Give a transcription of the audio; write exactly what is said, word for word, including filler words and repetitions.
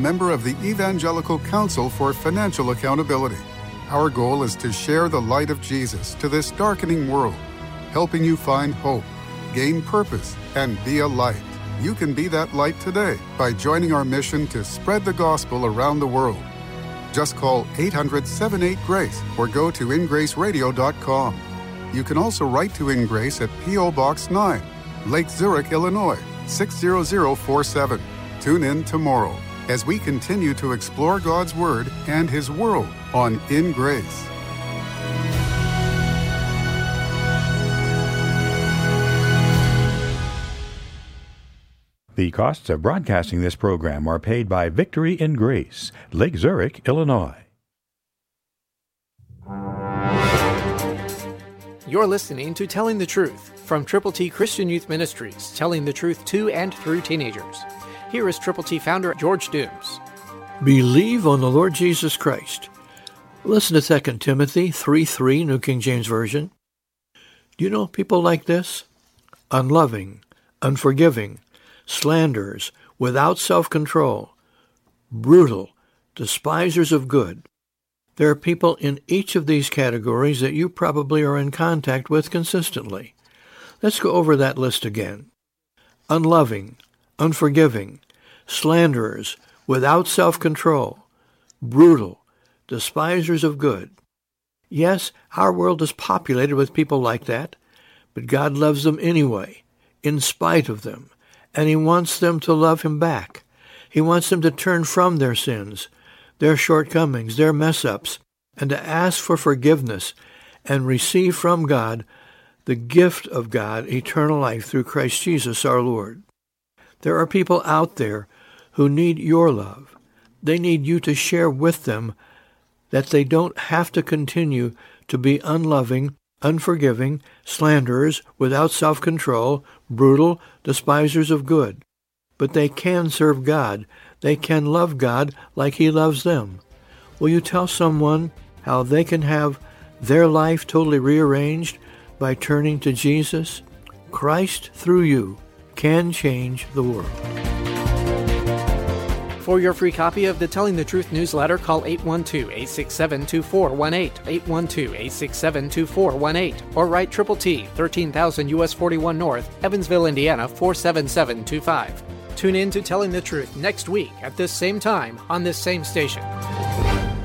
member of the Evangelical Council for Financial Accountability. Our goal is to share the light of Jesus to this darkening world, helping you find hope, gain purpose, and be a light. You can be that light today by joining our mission to spread the gospel around the world. Just call eight hundred, seven eight, GRACE or go to in grace radio dot com. You can also write to InGrace at P O Box nine, Lake Zurich, Illinois, six zero zero four seven. Tune in tomorrow as we continue to explore God's Word and His world on In Grace. The costs of broadcasting this program are paid by Victory in Grace, Lake Zurich, Illinois. You're listening to Telling the Truth from Triple T Christian Youth Ministries, telling the truth to and through teenagers. Here is Triple T founder George Dooms. Believe on the Lord Jesus Christ. Listen to Second Timothy three three, New King James Version. Do you know people like this? Unloving, unforgiving, slanderers, without self-control, brutal, despisers of good. There are people in each of these categories that you probably are in contact with consistently. Let's go over that list again. Unloving, unforgiving, slanderers, without self-control, brutal, despisers of good. Yes, our world is populated with people like that, but God loves them anyway, in spite of them. And He wants them to love Him back. He wants them to turn from their sins, their shortcomings, their mess-ups, and to ask for forgiveness and receive from God the gift of God, eternal life through Christ Jesus our Lord. There are people out there who need your love. They need you to share with them that they don't have to continue to be unloving, unforgiving, slanderers, without self-control, brutal, despisers of good. But they can serve God. They can love God like He loves them. Will you tell someone how they can have their life totally rearranged by turning to Jesus? Christ, through you, can change the world. For your free copy of the Telling the Truth newsletter, call eight one two, eight six seven, two four one eight, eight one two, eight six seven, two four one eight, or write Triple T, thirteen thousand U S forty-one North, Evansville, Indiana, four seven seven two five. Tune in to Telling the Truth next week at this same time on this same station.